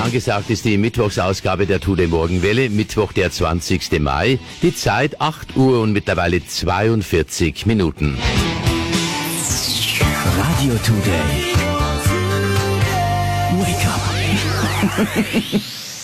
Angesagt ist die Mittwochsausgabe der Today Morgenwelle, Mittwoch der 20. Mai, die Zeit 8 Uhr und mittlerweile 42 Minuten. Radio Today. Wake up.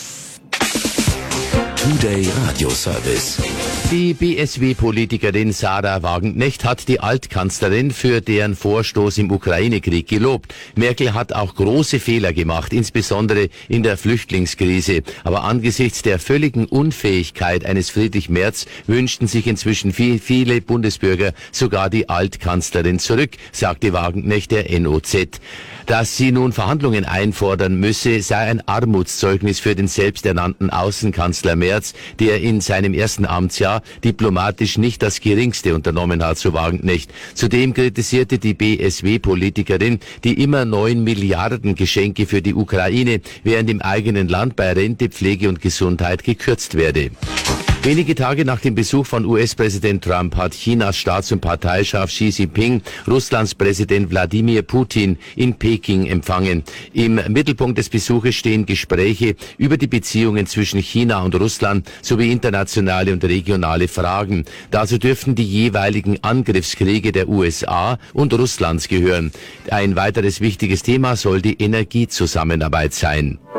Today Radio Service. Die BSW-Politikerin Sarah Wagenknecht hat die Altkanzlerin für deren Vorstoß im Ukraine-Krieg gelobt. Merkel hat auch große Fehler gemacht, insbesondere in der Flüchtlingskrise. Aber angesichts der völligen Unfähigkeit eines Friedrich Merz wünschten sich inzwischen viele Bundesbürger sogar die Altkanzlerin zurück, sagte Wagenknecht der NOZ. Dass sie nun Verhandlungen einfordern müsse, sei ein Armutszeugnis für den selbsternannten Außenkanzler Merz, der in seinem ersten Amtsjahr diplomatisch nicht das Geringste unternommen hat, so Wagenknecht. Zudem kritisierte die BSW-Politikerin die immer neuen Milliarden Geschenke für die Ukraine, während im eigenen Land bei Rente, Pflege und Gesundheit gekürzt werde. Wenige Tage nach dem Besuch von US-Präsident Trump hat Chinas Staats- und Parteichef Xi Jinping Russlands Präsident Wladimir Putin in Peking empfangen. Im Mittelpunkt des Besuches stehen Gespräche über die Beziehungen zwischen China und Russland sowie internationale und regionale Fragen. Dazu dürften die jeweiligen Angriffskriege der USA und Russlands gehören. Ein weiteres wichtiges Thema soll die Energiezusammenarbeit sein.